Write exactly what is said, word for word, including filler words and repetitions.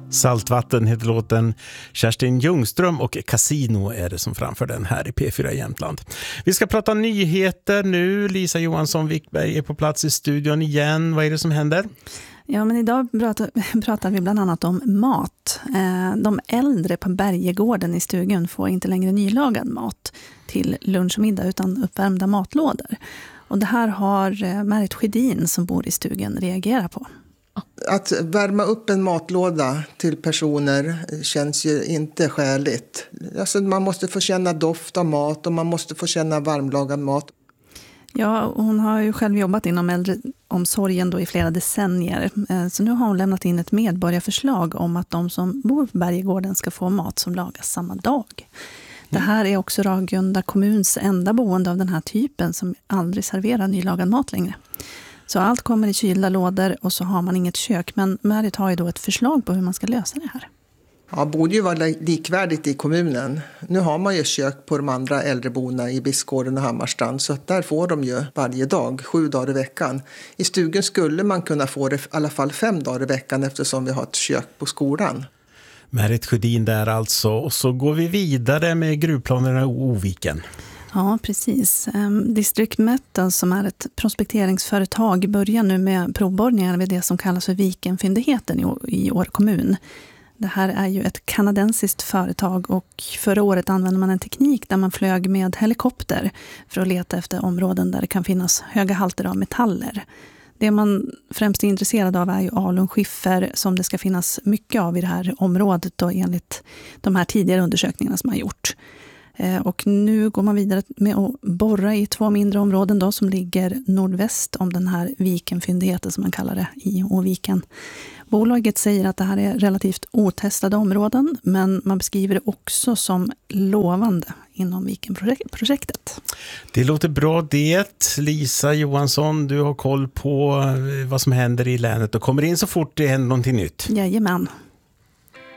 Saltvatten heter låten. Kerstin Ljungström och Casino är det som framför den här i P fyra Jämtland. Vi ska prata nyheter nu. Lisa Johansson Wickberg är på plats i studion igen. Vad är det som händer? Ja, men idag pratar, pratar vi bland annat om mat. De äldre på Bergegården i stugan får inte längre nylagad mat till lunch och middag utan uppvärmda matlådor. Och det här har Märit Sjödin som bor i stugan reagerat på. Att värma upp en matlåda till personer känns ju inte skäligt. Alltså man måste få känna doft av mat och man måste få känna varmlagad mat. Ja, hon har ju själv jobbat inom äldreomsorgen då i flera decennier. Så nu har hon lämnat in ett medborgarförslag om att de som bor på Bergegården ska få mat som lagas samma dag. Det här är också Ragunda kommuns enda boende av den här typen som aldrig serverar nylagad mat längre. Så allt kommer i kylda lådor och så har man inget kök. Men Märit har ju då ett förslag på hur man ska lösa det här. Ja, borde ju vara likvärdigt i kommunen. Nu har man ju kök på de andra äldreboendena i Biskgården och Hammarstrand. Så att där får de ju varje dag, sju dagar i veckan. I stugan skulle man kunna få det i alla fall fem dagar i veckan eftersom vi har ett kök på skolan. Märit Sjödin där alltså. Och så går vi vidare med gruvplanerna i Oviken. Ja, precis. District Metal som är ett prospekteringsföretag börjar nu med provborrningar vid det som kallas för Vikenfyndigheten i Åre kommun. Det här är ju ett kanadensiskt företag och förra året använde man en teknik där man flög med helikopter för att leta efter områden där det kan finnas höga halter av metaller. Det man främst är intresserad av är ju alunskiffer som det ska finnas mycket av i det här området då, enligt de här tidigare undersökningarna som man har gjort. Och nu går man vidare med att borra i två mindre områden då, som ligger nordväst om den här Vikenfyndigheten som man kallar det i Oviken. Bolaget säger att det här är relativt otestade områden, men man beskriver det också som lovande inom Vikenprojektet. Det låter bra det. Lisa Johansson, du har koll på vad som händer i länet och kommer in så fort det händer någonting nytt. Jajamän.